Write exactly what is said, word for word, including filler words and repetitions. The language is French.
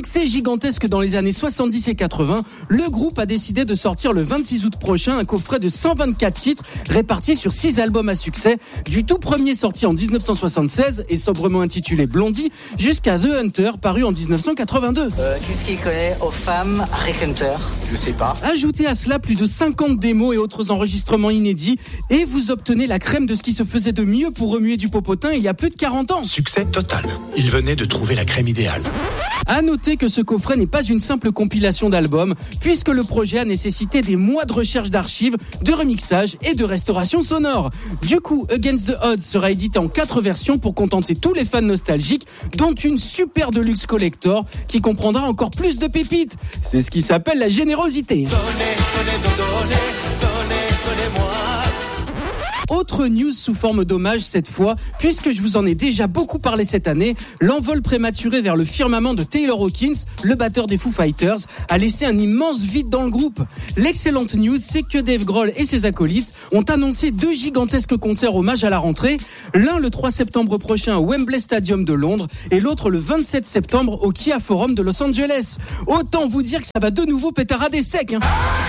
Succès gigantesque dans les années soixante-dix et quatre-vingts, le groupe a décidé de sortir le vingt-six août prochain un coffret de cent vingt-quatre titres répartis sur six albums à succès, du tout premier sorti en dix-neuf cent soixante-seize et sobrement intitulé Blondie, jusqu'à The Hunter paru en dix-neuf cent quatre-vingt-deux. Euh, qu'est-ce qu'il connaît aux femmes, Rick Hunter? Je sais pas. Ajoutez à cela plus de cinquante démos et autres enregistrements inédits et vous obtenez la crème de ce qui se faisait de mieux pour remuer du popotin il y a plus de quarante ans. Succès total. Il venait de trouver la crème idéale. À noter que ce coffret n'est pas une simple compilation d'albums, puisque le projet a nécessité des mois de recherche d'archives, de remixage et de restauration sonore. Du coup, Against the Odds sera édité en quatre versions pour contenter tous les fans nostalgiques, dont une super deluxe collector qui comprendra encore plus de pépites. C'est ce qui s'appelle la générosité. Donnez, donnez, donnez, donnez, donnez-moi. Autre news sous forme d'hommage cette fois, puisque je vous en ai déjà beaucoup parlé cette année, l'envol prématuré vers le firmament de Taylor Hawkins, le batteur des Foo Fighters, a laissé un immense vide dans le groupe. L'excellente news, c'est que Dave Grohl et ses acolytes ont annoncé deux gigantesques concerts hommage à la rentrée, l'un le trois septembre prochain au Wembley Stadium de Londres et l'autre le vingt-sept septembre au Kia Forum de Los Angeles. Autant vous dire que ça va de nouveau pétarader sec, hein.